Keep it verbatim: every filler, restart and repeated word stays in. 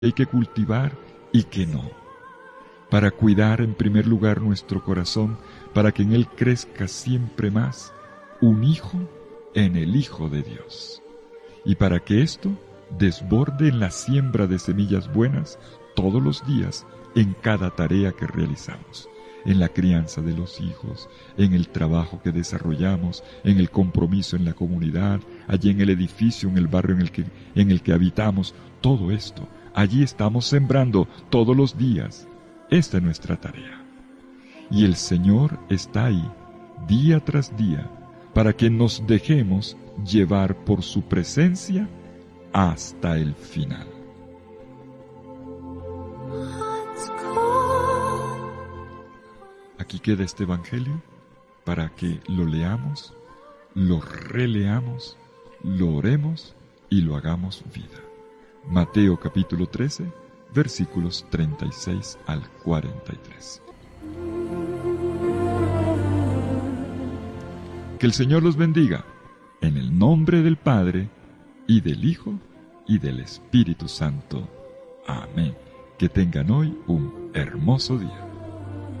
hay que cultivar y qué no, para cuidar en primer lugar nuestro corazón, para que en él crezca siempre más un hijo en el Hijo de Dios, y para que esto desborde en la siembra de semillas buenas todos los días en cada tarea que realizamos, en la crianza de los hijos, en el trabajo que desarrollamos, en el compromiso en la comunidad, allí en el edificio, en el barrio en el que, en el que habitamos. Todo esto, allí estamos sembrando todos los días. Esta es nuestra tarea. Y el Señor está ahí, día tras día, para que nos dejemos llevar por su presencia hasta el final. Aquí queda este Evangelio para que lo leamos, lo releamos, lo oremos y lo hagamos vida. Mateo capítulo trece, versículos treinta y seis al cuarenta y tres. Que el Señor los bendiga, en el nombre del Padre, y del Hijo, y del Espíritu Santo. Amén. Que tengan hoy un hermoso día.